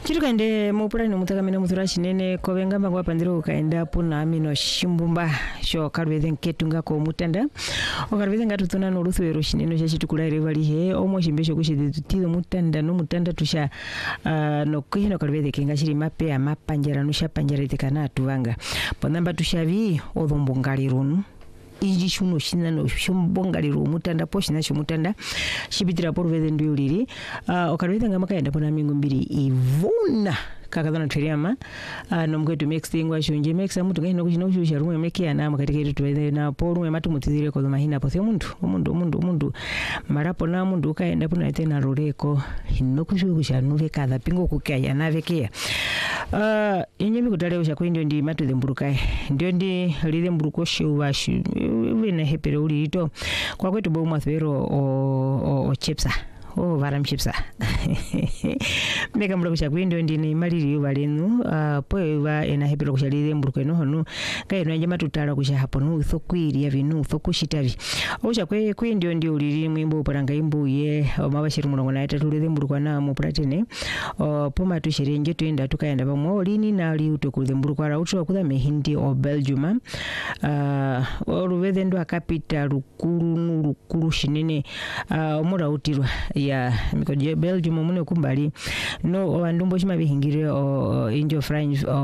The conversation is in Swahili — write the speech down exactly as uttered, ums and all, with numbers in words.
Chitukaende mupurani mutakamena muthura chinene kovengamba ngwa pandiro ukaenda puna amino shimbumba sho kalwethe nketunga ko mutanda okalwethe ngatutuna no ruthwero chinene cha chitukulaire bali he omo shimbesho kushititiro mutanda no mutanda tusha uh, no kwino kalwethe kinga chiri mape amapanjara no shapanjara itekana tuvanga ponamba tushavi odombongalirunu iji chuno shina no shumbongaliro mutanda poshina shumutanda shibitira porwethe nduyuliri uh, okalwethe ngamakaenda pona mingu mbiri ivuna kakadhana teriama uh, nomkwetu mixing wa shunje mixa mutu ngahino kuchina kushusha rumwe mekia na makatika yetu tuweze na po rumwe matu mutizire kwa mahina po thio mundu mundu mundu mundu marapo na mundu ukaenda pona ite na rureko hino kushukusha nure kadha pingo kukaya na vekia uh, inye mikutale usha kwendio ndi matu dhemburukai ndio ndi lile mburuko shuwa shu wina hepere uli ito kwa kwetu bomu athwero o, o, o chipsa oh varam chipsa meka mburuko shakwindio ndi ni maliri yuvalenu uh, poe yuva ena hepero kushalile mburuko eno honu kaya ino njema tutala kusha hapo nu uthokwiri ya vinu uthokushitavi usha kwe kwindio ndi uliri mwimbo uparanga imbu ye omabashiru mulongo na etatulile mburuko na mupratene o poma tushirenje tuenda tukaenda pamwe lini na li utokulile mburuko ara uto kudha mehindi o Belgium uh, oluveze ndo akapita lukuru nulukuru shinene uh, omura utirwa ya mikoje Belgium mune kumbali no andumbo shima bihingire o injo French